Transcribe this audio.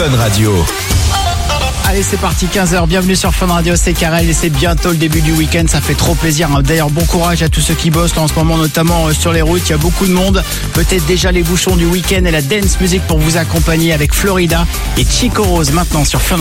Fun Radio. Allez, c'est parti, 15h, bienvenue sur Fun Radio, c'est Karel et c'est bientôt le début du week-end, ça fait trop plaisir. D'ailleurs, bon courage à tous ceux qui bossent là en ce moment, notamment sur les routes, il y a beaucoup de monde. Peut-être déjà les bouchons du week-end et la dance music pour vous accompagner avec Florida et Chico Rose maintenant sur Fun Radio.